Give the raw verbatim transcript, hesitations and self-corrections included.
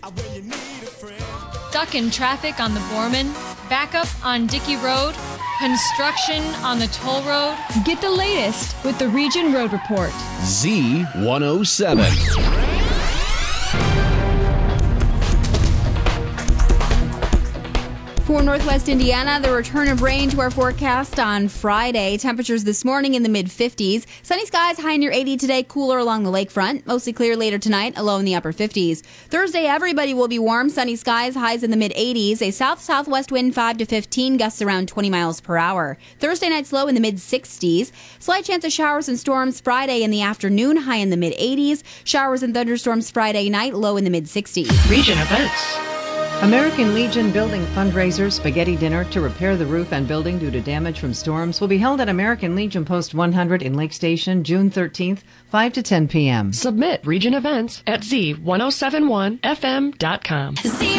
Stuck in traffic on the Borman, backup on Dickey Road, construction on the toll road. Get the latest with the Region Road Report. Z one oh seven. For Northwest Indiana, the return of rain to our forecast on Friday. Temperatures this morning in the mid-fifties. Sunny skies, high near eighty today, cooler along the lakefront. Mostly clear later tonight, a low in the upper fifties. Thursday, everybody will be warm. Sunny skies, highs in the mid-eighties. A south-southwest wind five to fifteen, gusts around twenty miles per hour. Thursday night's low in the mid-sixties. Slight chance of showers and storms Friday in the afternoon, high in the mid-eighties. Showers and thunderstorms Friday night, low in the mid-sixties. Region events. American Legion Building fundraiser spaghetti dinner to repair the roof and building due to damage from storms will be held at American Legion Post one hundred in Lake Station June thirteenth, five to ten p.m. Submit region events at Z ten seventy-one F M dot com. Z